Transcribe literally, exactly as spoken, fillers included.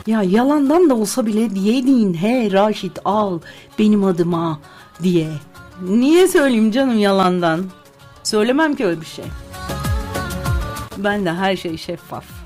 Ya yalandan da olsa bile diyeydin he Raşit al benim adıma diye. Niye söyleyeyim canım yalandan? Söylemem ki öyle bir şey. Ben de her şey şeffaf.